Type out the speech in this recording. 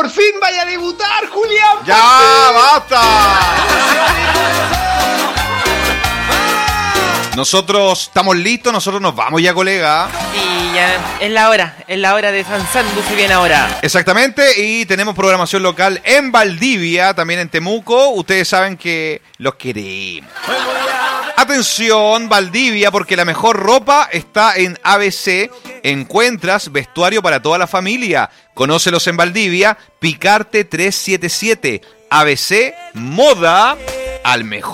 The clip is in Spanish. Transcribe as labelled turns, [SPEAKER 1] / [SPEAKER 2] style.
[SPEAKER 1] por fin vaya a debutar, Julián.
[SPEAKER 2] ¡Ya, basta! Nosotros estamos listos, nosotros nos vamos ya, colega.
[SPEAKER 3] Y ya es la hora de San Sandu, se viene ahora.
[SPEAKER 2] Exactamente, y tenemos programación local en Valdivia, también en Temuco. Ustedes saben que los queremos. Atención, Valdivia, porque la mejor ropa está en ABC. Encuentras vestuario para toda la familia. Conócelos en Valdivia, Picarte 377. ABC, moda al mejor